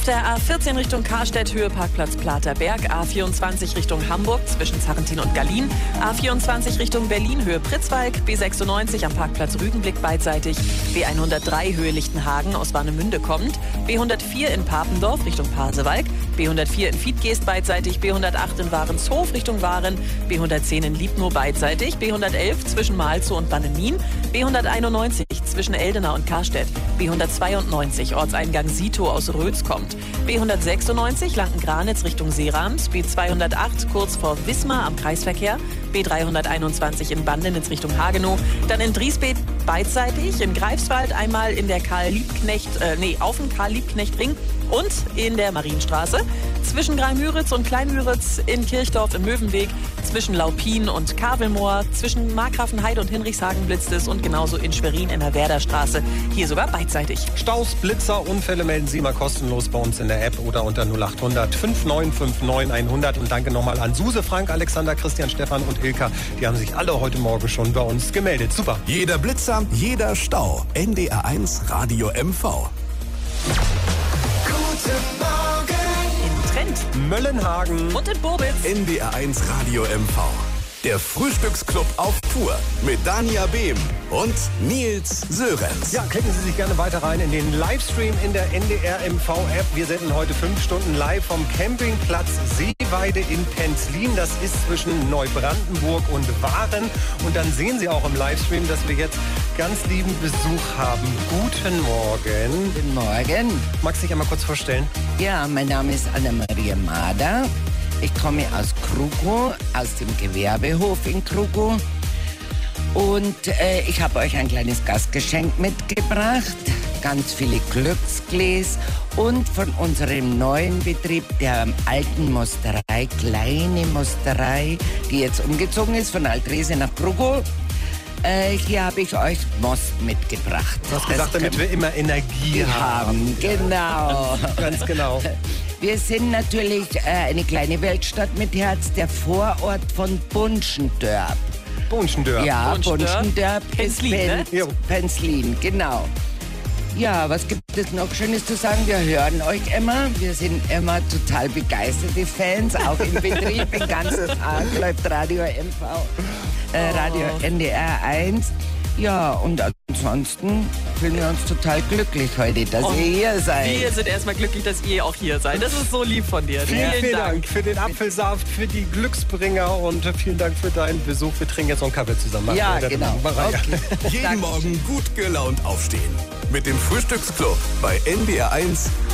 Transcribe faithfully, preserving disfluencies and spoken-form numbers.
der A vierzehn Richtung Karstedt, Höhe Parkplatz Platerberg, A vierundzwanzig Richtung Hamburg zwischen Zarrentin und Gallien, A vierundzwanzig Richtung Berlin, Höhe Pritzwalk, B sechsundneunzig am Parkplatz Rügenblick beidseitig, B hundertdrei Höhe Lichtenhagen aus Warnemünde kommend, B hundertvier in Papendorf Richtung Pasewalk, B hundertvier in Fiedgeest beidseitig, B hundertacht in Warenshof Richtung Waren, B hundertzehn in Liebnow beidseitig, B hundertelf zwischen Malzow und Bannemin, B hunderteinundneunzig zwischen Eldena und Karstedt, B hundertzweiundneunzig Ortseingang Sito aus Rötz kommt, B hundertsechsundneunzig Lanken-Granitz Richtung Seerams, B zweihundertacht kurz vor Wismar am Kreisverkehr, B dreihunderteinundzwanzig in Bandenitz Richtung Hagenow, dann in Driesbeet beidseitig, in Greifswald einmal in der Karl-Liebknecht, äh, nee, auf dem Karl-Liebknecht-Ring und in der Marienstraße, zwischen Greimüritz und Kleinmüritz, in Kirchdorf im Möwenweg, zwischen Laupin und Kavelmoor, zwischen Markgrafenheide und Hinrichshagen blitzt es und genauso in Schwerin in der Werderstraße, hier sogar beidseitig. Staus, Blitzer, Unfälle melden Sie immer kostenlos bei uns in der App oder unter null achthundert fünfundneunzig neunundfünfzig hundert. Und danke nochmal an Suse, Frank, Alexander, Christian, Stefan und Ilka. Die haben sich alle heute Morgen schon bei uns gemeldet. Super. Jeder Blitzer, jeder Stau. N D R eins Radio M V. Guten Morgen In Trent Möllenhagen und in Burbitz. N D R eins Radio M V. Der Frühstücksclub auf Tour mit Dania Behm und Nils Sörenz. Ja, klicken Sie sich gerne weiter rein in den Livestream in der N D R M V-App. Wir senden heute fünf Stunden live vom Campingplatz Seeweide in Penzlin. Das ist zwischen Neubrandenburg und Waren. Und dann sehen Sie auch im Livestream, dass wir jetzt ganz lieben Besuch haben. Guten Morgen. Guten Morgen. Magst du dich einmal kurz vorstellen? Ja, mein Name ist Anna-Maria Mader. Ich komme aus Krukow, aus dem Gewerbehof in Krukow. Und äh, ich habe euch ein kleines Gastgeschenk mitgebracht. Ganz viele Glücksgläser und von unserem neuen Betrieb, der alten Mosterei, kleine Mosterei, die jetzt umgezogen ist von Altrese nach Krukow. Äh, hier habe ich euch Most mitgebracht. Du hast gesagt, damit wir immer Energie haben. Genau. Ganz genau. Wir sind natürlich äh, eine kleine Weltstadt mit Herz, der Vorort von Bunschendörp. Bunschendörp. Ja, Bunschendörp. Bunschendörp ist Penzlin, Pen ne? Jo. Penzlin, genau. Ja, was gibt es noch Schönes zu sagen? Wir hören euch immer. Wir sind immer total begeisterte Fans, auch im Betrieb. Den ganzen Tag läuft Radio M V, äh, Radio N D R eins. Ja, und ansonsten fühlen wir uns total glücklich heute, dass Und ihr hier seid. Wir sind erstmal glücklich, dass ihr auch hier seid. Das ist so lieb von dir. Vielen, vielen Dank für den Apfelsaft, für die Glücksbringer und vielen Dank für deinen Besuch. Wir trinken jetzt noch einen Kaffee zusammen. Ja, Oder? genau. Jeden Morgen gut gelaunt aufstehen. Mit dem Frühstücksclub bei N D R eins